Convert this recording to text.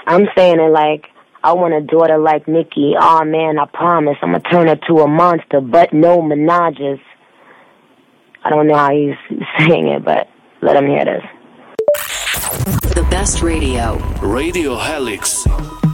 I'm saying it like, I want a daughter like Nicki. Aw, man, I promise I'm going to turn her to a monster, but no menages. I don't know how he's saying it, but let him hear this. The best radio. Radio Helix.